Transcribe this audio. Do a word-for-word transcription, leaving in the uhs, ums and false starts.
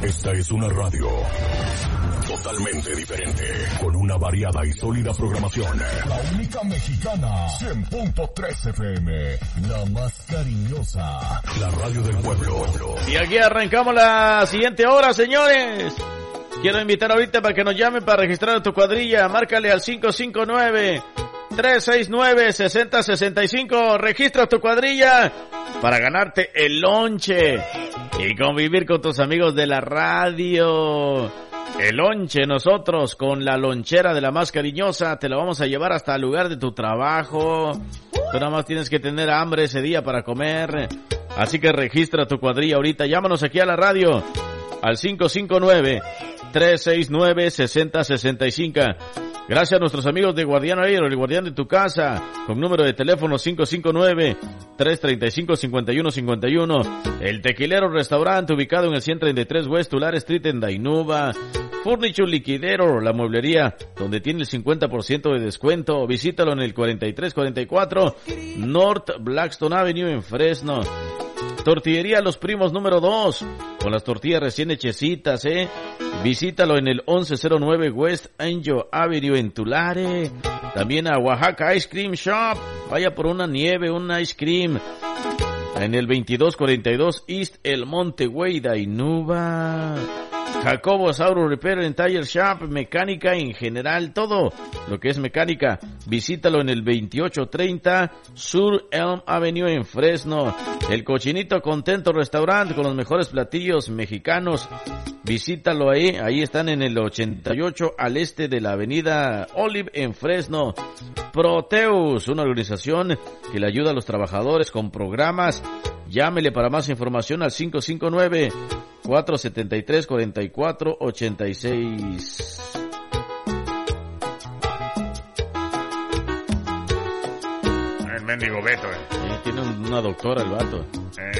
Esta es una radio totalmente diferente, con una variada y sólida programación. La única mexicana, cien punto tres F M, la más cariñosa, la radio del pueblo. Y aquí arrancamos la siguiente hora, señores. Quiero invitar ahorita para que nos llamen para registrar a tu cuadrilla. Márcale al cinco cinco nueve, tres seis nueve, seis cero seis cinco. Registra tu cuadrilla para ganarte el lonche y convivir con tus amigos de la radio. El lonche, nosotros con la lonchera de la más cariñosa te lo vamos a llevar hasta el lugar de tu trabajo. Tú nada más tienes que tener hambre ese día para comer. Así que registra tu cuadrilla ahorita. Llámanos aquí a la radio al cinco cinco nueve, tres seis nueve, seis cero seis cinco. Gracias a nuestros amigos de Guardián Aero, el guardián de tu casa, con número de teléfono cinco cinco nueve, tres tres cinco, cinco uno cinco uno. El Tequilero Restaurante, ubicado en el ciento treinta y tres West Tulare Street en Dainuba. Furniture Liquidero, la mueblería, donde tiene el cincuenta por ciento de descuento. Visítalo en el cuarenta y tres cuarenta y cuatro North Blackstone Avenue en Fresno. Tortillería Los Primos número dos, con las tortillas recién hechecitas, eh. Visítalo en el once cero nueve West Angel Avenue en Tulare. También a Oaxaca Ice Cream Shop. Vaya por una nieve, un ice cream. En el veintidós cuarenta y dos East El Monte Way, Dainuba. Jacobos Auto Repair and Tire Shop, mecánica en general, todo lo que es mecánica. Visítalo en el veintiocho treinta Sur Elm Avenue en Fresno. El Cochinito Contento Restaurante, con los mejores platillos mexicanos. Visítalo ahí, ahí están en el ochenta y ocho al este de la avenida Olive en Fresno. Proteus, una organización que le ayuda a los trabajadores con programas. Llámele para más información al cinco cinco nueve, cuatro siete tres, cuatro cuatro ocho seis. El mendigo Beto, eh. Sí, tiene una doctora el vato. Eh.